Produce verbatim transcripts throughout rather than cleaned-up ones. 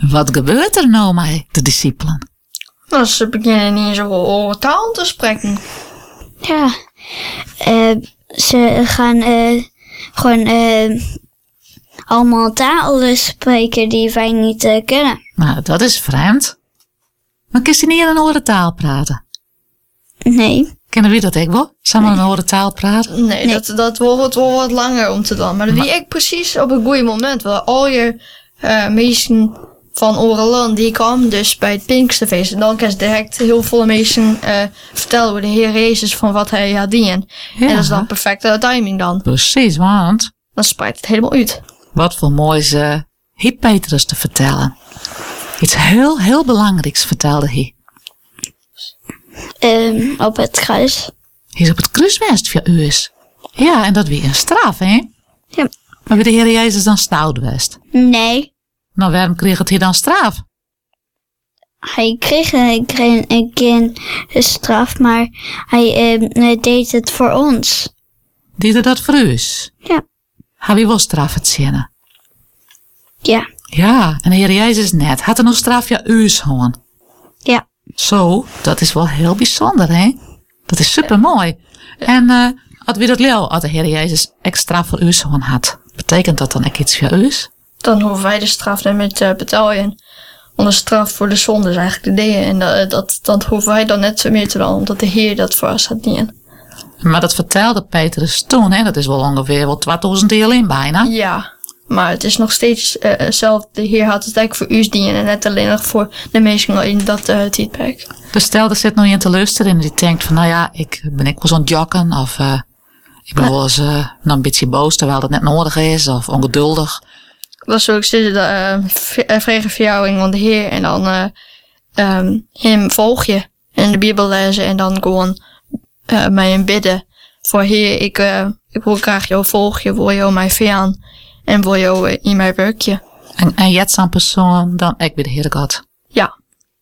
Wat gebeurt er nou met de discipelen? Nou, ze beginnen niet zo over taal te spreken. Ja, uh, ze gaan uh, gewoon uh, allemaal talen spreken die wij niet uh, kennen. Nou, dat is vreemd. Maar kun je niet in een andere taal praten? Nee. Kennen we dat ook wel? Samen in een andere taal praten? Nee, nee. Dat, dat wordt wel wat langer om te doen. Maar dat wie ik precies op een goede moment. Want al je uh, mensen van Oreland die kwamen dus bij het Pinksterfeest. En dan kan ze direct heel veel mensen uh, vertellen hoe de Heer Jezus van wat hij had dienen. Ja. En dat is dan perfecte timing dan. Precies, want dan spreidt het helemaal uit. Wat voor moois uh, heeft Petrus te vertellen. Iets heel, heel belangrijks vertelde hij. Um, op het kruis. Hij is op het kruis geweest voor u is. Ja, en dat weer een straf, hè? Ja. Maar wie de Heer Jezus dan stout geweest? Nee. Nou, waarom kreeg het hij dan straf? Hij kreeg een keer een, een, een straf, maar hij um, deed het voor ons. Deed hij dat voor u? Ja. Heb je wel straf het zinnen? Ja. Ja, en de Heer Jezus net. Had er nog straf voor u gewoon? Ja. Zo, dat is wel heel bijzonder, hè? Dat is super mooi. Ja. En uh, als we dat leo, als de Heer Jezus extra voor u gewoon had, betekent dat dan ook iets voor u? Dan hoeven wij de straf niet meer te betalen. Want de straf voor de zonde is eigenlijk de dingen. En dat, dat, dat hoeven wij dan net meer te doen, omdat de Heer dat voor ons had niet. Maar dat vertelde Petrus toen, hè? Dat is wel ongeveer wel tweeduizend jaar in bijna. Ja, maar het is nog steeds uh, zelf. De Heer had het eigenlijk voor u dienen en net alleen nog voor de mensen in dat uh, tijdperk. Dus stel, er zit nog een te luisteren en die denkt van, nou ja, ik ben ik wel zo'n jokken of uh, ik ben wel eens uh, nou een beetje boos terwijl dat net nodig is of ongeduldig. Dan zou ik zeggen, uh, vragen verjouwing van de Heer en dan uh, um, hem volg je en de Bijbel lezen en dan gewoon uh, mij hem bidden. Voor Heer, ik, uh, ik wil graag jou volgen, wil jou mij verstaan en wil jou uh, in mijn werkje. En, en jij zo'n persoon dan ik bij de Heer God? Ja.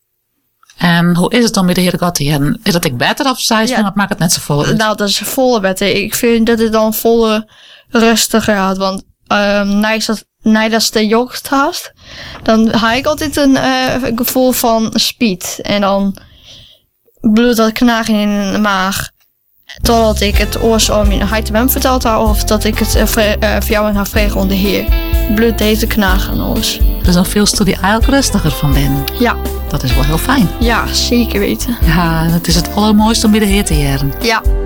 En hoe is het dan met de Heer God? Is dat ik beter of zij ja. Dat maakt het net zo vol uit? Nou, dat is volle beter. Ik vind dat het dan volle rustiger gaat, want um, naast dat nadat de jeugd had, dan heb ik altijd een uh, gevoel van speed. En dan bloedt dat knagen in de maag. Totdat ik het oorzaam in de hem verteld had, of dat ik het uh, vre- uh, voor jou en haar vregen onder de Heer. Bloed deze knagen en alles. Dus dan veel studie eigenlijk rustiger van binnen. Ja. Dat is wel heel fijn. Ja, zeker weten. Ja, het is het allermooiste om bij de Heer te jaren. Ja.